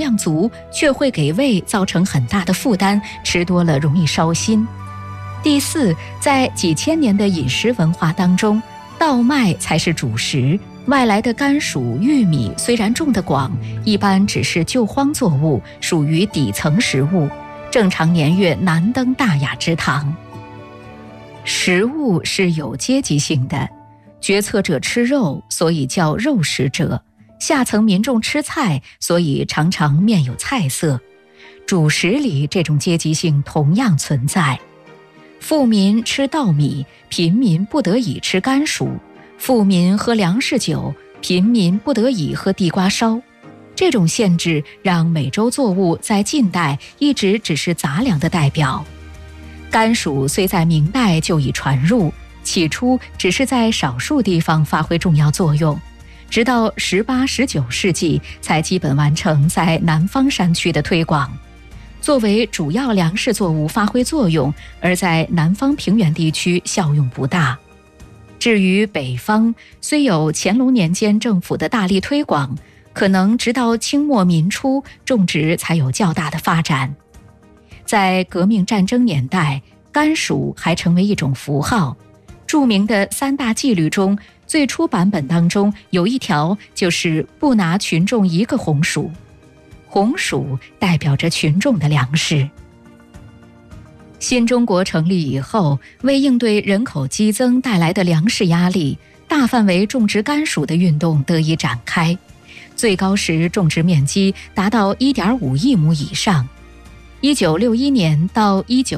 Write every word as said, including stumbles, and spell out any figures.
量足，却会给胃造成很大的负担，吃多了容易烧心。第四，在几千年的饮食文化当中，稻麦才是主食，外来的甘薯、玉米虽然种得广，一般只是救荒作物，属于底层食物，正常年月难登大雅之堂。食物是有阶级性的，决策者吃肉，所以叫肉食者；下层民众吃菜，所以常常面有菜色。主食里这种阶级性同样存在。富民吃稻米，贫民不得已吃甘薯；富民喝粮食酒，贫民不得已喝地瓜烧。这种限制让美洲作物在近代一直只是杂粮的代表。甘薯虽在明代就已传入，起初只是在少数地方发挥重要作用，直到十八、十九世纪才基本完成在南方山区的推广。作为主要粮食作物发挥作用，而在南方平原地区效用不大。至于北方，虽有乾隆年间政府的大力推广，可能直到清末民初种植才有较大的发展。在革命战争年代，甘薯还成为一种符号。著名的三大纪律中，最初版本当中有一条就是不拿群众一个红薯。红薯代表着群众的粮食。新中国成立以后，为应对人口激增带来的粮食压力，大范围种植甘薯的运动得以展开，最高时种植面积达到 一点五亿亩以上。一九六一年到一九